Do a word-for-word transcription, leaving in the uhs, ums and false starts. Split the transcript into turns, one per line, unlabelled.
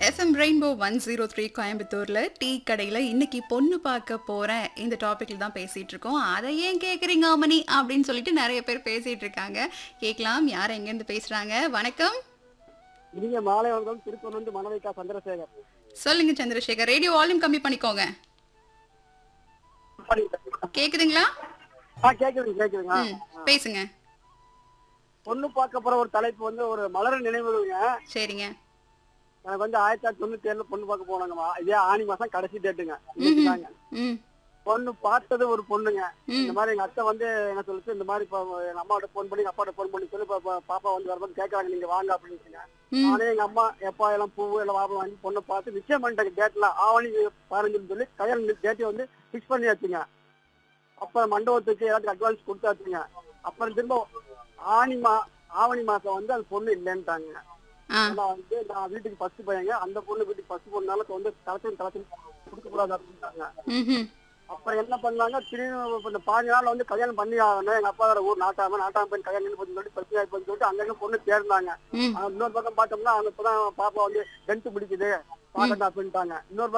FM rainbow one zero three கோயம்புத்தூர்ல tea கடையில இன்னைக்கு பொண்ணு பார்க்க போறேன் இந்த டாபிக்ல தான் பேசிட்டு இருக்கோம். அதை ஏன் கேக்குறீங்க அம்மனி அப்படின்னு சொல்லிட்டு நிறைய பேர் பேசிட்டு இருக்காங்க. கேட்கலாம் யார் எங்க இருந்து பேசுறாங்க. வணக்கம்.
இனிய மாலை வணக்கம். திருப்பூர்ல இருந்து மனவைக்கா சந்திரசேகர்.
சொல்லுங்க சந்திரசேகர். ரேடியோ வால்யூம் கம்மி பண்ணிக்கோங்க. கேக்குதுங்களா?
ஆ கேக்குதுங்க கேக்குதுங்க.
ம், பேசுங்க.
பொண்ணு பார்க்க போற ஒரு தலைப்பு வந்து ஒரு மலர நினைவுகளுங்க.
சரிங்க.
எனக்கு வந்து ஆயிரத்தி தொள்ளாயிரத்தி தொண்ணூத்தி ஏழுல பொண்ணு பார்க்க போனாங்கம்மா. இதே ஆனி மாசம் கடைசி டேட்டுங்க.
ம்ஹும்.
இன்னைக்குதாங்க.
ம்,
பொண்ணு பார்த்தது ஒரு பொண்ணுங்க.
ம்,
இந்த மாதிரி எங்க அத்தை வந்து என்ன சொல்லிச்சு, இந்த மாதிரி இப்போ எங்க அம்மாவோட போன் பண்ணி எங்க அப்பாட்ட போன் பண்ணி சொல்லி பா- பா- பாப்பா வந்து வரும்போது கேட்கறாங்க, நீங்க வாங்க அப்படின்னு.
ம்,
நானே எங்க அம்மா எப்பா எல்லாம் பூவு எல்லாம் வாபம் வாங்கி பொண்ணை பார்த்து நிச்சயம் பண்ணிட்டாங்க. டேட்ல ஆவணி பதினஞ்சுன்னு சொல்லி கல்யாணம் டேட்டை வந்து பிக்ஸ் பண்ணியாச்சுங்க. அப்புறம் மண்டபத்துக்கு எல்லாத்துக்கும் அட்வான்ஸ் கொடுத்தாச்சுங்க. அப்புறம் திரும்ப ஆனி மா ஆவணி மாசம் வந்து அந்த பொண்ணு இல்லைன்ட்டாங்க.
ஆ,
அதெல்லாம் வந்து நான் வீட்டுக்கு ஃபர்ஸ்ட் பையங்க, அந்த பொண்ணு வீட்டுக்கு ஃபர்ஸ்ட் பொண்ணுனால வந்து கலெக்ஷன் கலெக்ஷன் கொடுக்க கூடாது அப்படின்ட்டாங்க.
ம்ஹும்.
அப்புறம் என்ன பண்ணாங்க, திரும்பி இந்த பாஞ்சு நாள் வந்து கல்யாணம் பண்ணி ஆகணும், எங்க அப்பா வேற ஊர் நாட்டாம நாட்டாம போய் கல்யாணம் பண்ணி சொல்லிட்டு பிரச்சனை ஆயிப்போன்னு சொல்லிட்டு அங்கங்க பொண்ணு தேர்ந்தாங்க.
ம்,
இன்னொரு பக்கம் பார்த்தோம்னா அவங்க இப்பதான் பாப்பா வந்து டென்த் பிடிக்குது பாக்கட்டா அப்படின்ட்டாங்க. இன்னொரு